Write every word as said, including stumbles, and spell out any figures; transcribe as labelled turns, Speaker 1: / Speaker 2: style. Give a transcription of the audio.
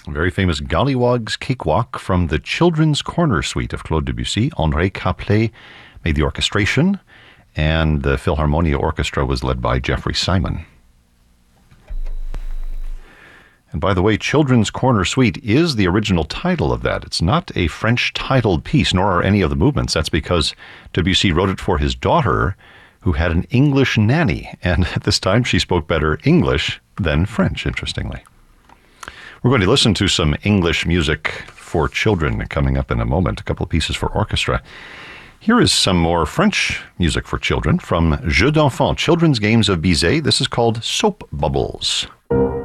Speaker 1: A very famous Gollywog's Cakewalk from the Children's Corner Suite of Claude Debussy. André Caplet made the orchestration, and the Philharmonia Orchestra was led by Jeffrey Simon. And by the way, Children's Corner Suite is the original title of that. It's not a French titled piece, nor are any of the movements. That's because Debussy wrote it for his daughter, who had an English nanny. And at this time, she spoke better English than French, interestingly. We're going to listen to some English music for children coming up in a moment, a couple of pieces for orchestra. Here is some more French music for children from Jeux d'Enfants, Children's Games of Bizet. This is called Soap Bubbles.